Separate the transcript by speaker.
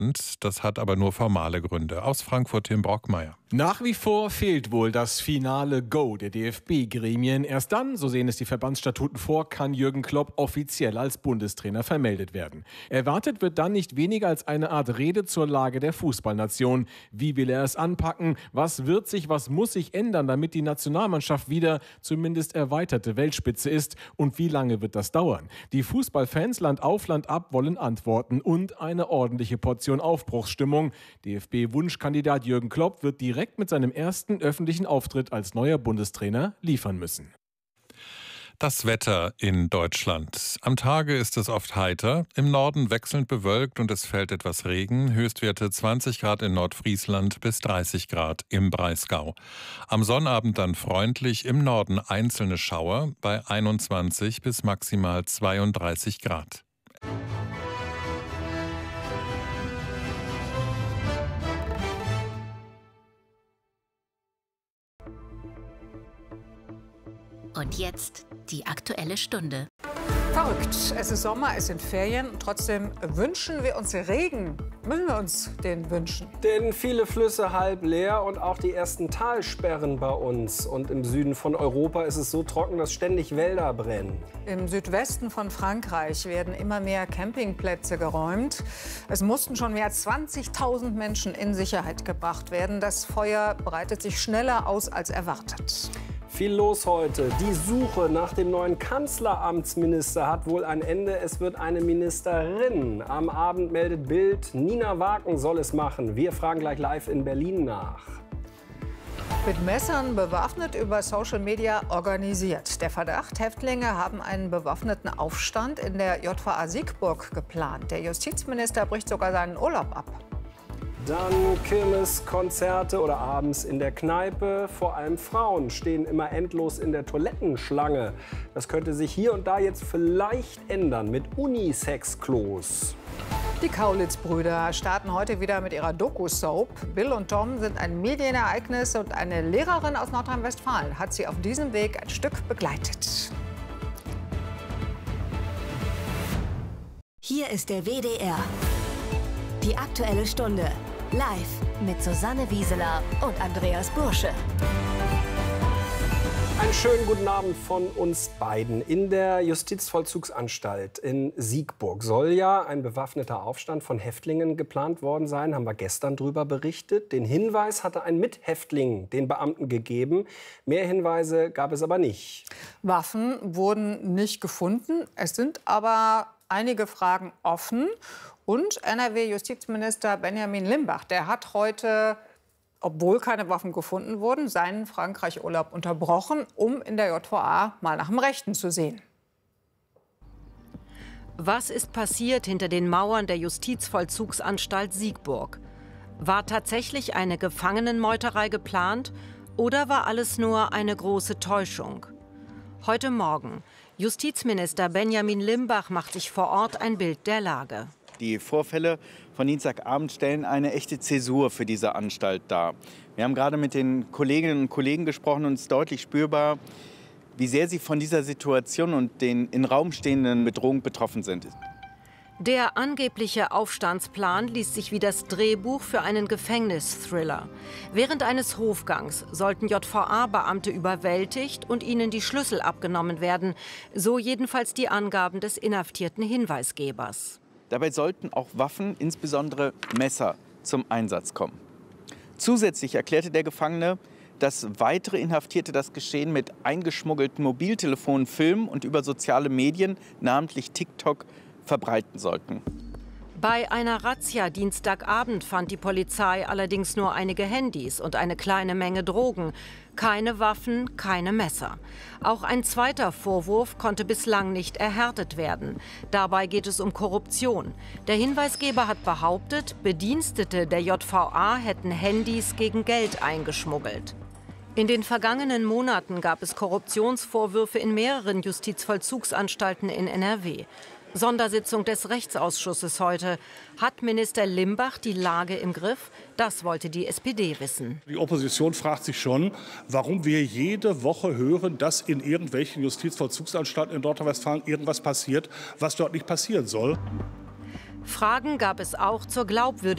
Speaker 1: abwartend. Das hat aber nur formale Gründe. Aus Frankfurt Tim Brockmeier.
Speaker 2: Nach wie vor fehlt wohl das finale Go der DFB-Gremien. Erst dann, so sehen es die Verbandsstatuten vor, kann Jürgen Klopp offiziell als Bundestrainer vermeldet werden. Erwartet wird dann nicht weniger als eine Art Rede zur Lage der Fußballnation. Wie will er es anpacken? Was wird sich, was muss sich ändern, damit die Nationalmannschaft wieder zumindest erweiterte Weltspitze ist? Und wie lange wird das dauern? Die Fußballfans Land auf, Land ab wollen Antworten und eine ordentliche Portion Aufbruchsstimmung. DFB-Wunschkandidat Jürgen Klopp wird direkt mit seinem ersten öffentlichen Auftritt als neuer Bundestrainer liefern müssen.
Speaker 1: Das Wetter in Deutschland. Am Tage ist es oft heiter, im Norden wechselnd bewölkt und es fällt etwas Regen. Höchstwerte 20 Grad in Nordfriesland bis 30 Grad im Breisgau. Am Sonnabend dann freundlich, im Norden einzelne Schauer bei 21 bis maximal 32 Grad.
Speaker 3: Und jetzt die Aktuelle Stunde.
Speaker 4: Verrückt. Es ist Sommer, es sind Ferien. Trotzdem wünschen wir uns Regen. Müssen wir uns den wünschen?
Speaker 5: Denn viele Flüsse halb leer und auch die ersten Talsperren bei uns. Und im Süden von Europa ist es so trocken, dass ständig Wälder brennen.
Speaker 4: Im Südwesten von Frankreich werden immer mehr Campingplätze geräumt. Es mussten schon mehr als 20.000 Menschen in Sicherheit gebracht werden. Das Feuer breitet sich schneller aus als erwartet.
Speaker 5: Viel los heute. Die Suche nach dem neuen Kanzleramtsminister hat wohl ein Ende. Es wird eine Ministerin. Am Abend meldet Bild, Nina Waken soll es machen. Wir fragen gleich live in Berlin nach.
Speaker 4: Mit Messern bewaffnet über Social Media organisiert. Der Verdacht, Häftlinge haben einen bewaffneten Aufstand in der JVA Siegburg geplant. Der Justizminister bricht sogar seinen Urlaub ab.
Speaker 5: Dann Kirmeskonzerte oder abends in der Kneipe. Vor allem Frauen stehen immer endlos in der Toilettenschlange. Das könnte sich hier und da jetzt vielleicht ändern mit Unisex-Klos.
Speaker 4: Die Kaulitz-Brüder starten heute wieder mit ihrer Doku-Soap. Bill und Tom sind ein Medienereignis und eine Lehrerin aus Nordrhein-Westfalen hat sie auf diesem Weg ein Stück begleitet.
Speaker 6: Hier ist der WDR. Die Aktuelle Stunde. Live mit Susanne Wieseler und Andreas Bursche.
Speaker 5: Einen schönen guten Abend von uns beiden. In der Justizvollzugsanstalt in Siegburg soll ja ein bewaffneter Aufstand von Häftlingen geplant worden sein. Haben wir gestern darüber berichtet. Den Hinweis hatte ein Mithäftling den Beamten gegeben. Mehr Hinweise gab es aber nicht.
Speaker 4: Waffen wurden nicht gefunden. Es sind aber einige Fragen offen. Und NRW-Justizminister Benjamin Limbach, der hat heute, obwohl keine Waffen gefunden wurden, seinen Frankreich-Urlaub unterbrochen, um in der JVA mal nach dem Rechten zu sehen.
Speaker 7: Was ist passiert hinter den Mauern der Justizvollzugsanstalt Siegburg? War tatsächlich eine Gefangenenmeuterei geplant oder war alles nur eine große Täuschung? Heute Morgen. Justizminister Benjamin Limbach macht sich vor Ort ein Bild der Lage.
Speaker 8: Die Vorfälle von Dienstagabend stellen eine echte Zäsur für diese Anstalt dar. Wir haben gerade mit den Kolleginnen und Kollegen gesprochen und es ist deutlich spürbar, wie sehr sie von dieser Situation und den im Raum stehenden Bedrohungen betroffen sind.
Speaker 7: Der angebliche Aufstandsplan liest sich wie das Drehbuch für einen Gefängnisthriller. Während eines Hofgangs sollten JVA-Beamte überwältigt und ihnen die Schlüssel abgenommen werden. So jedenfalls die Angaben des inhaftierten Hinweisgebers.
Speaker 8: Dabei sollten auch Waffen, insbesondere Messer, zum Einsatz kommen. Zusätzlich erklärte der Gefangene, dass weitere Inhaftierte das Geschehen mit eingeschmuggelten Mobiltelefonen filmen und über soziale Medien, namentlich TikTok, verbreiten sollten.
Speaker 7: Bei einer Razzia Dienstagabend fand die Polizei allerdings nur einige Handys und eine kleine Menge Drogen. Keine Waffen, keine Messer. Auch ein zweiter Vorwurf konnte bislang nicht erhärtet werden. Dabei geht es um Korruption. Der Hinweisgeber hat behauptet, Bedienstete der JVA hätten Handys gegen Geld eingeschmuggelt. In den vergangenen Monaten gab es Korruptionsvorwürfe in mehreren Justizvollzugsanstalten in NRW. Sondersitzung des Rechtsausschusses heute. Hat Minister Limbach die Lage im Griff? Das wollte die SPD wissen.
Speaker 9: Die Opposition fragt sich schon, warum wir jede Woche hören, dass in irgendwelchen Justizvollzugsanstalten in Nordrhein-Westfalen irgendwas passiert, was dort nicht passieren soll.
Speaker 7: Fragen gab es auch zur Glaubwürdigkeit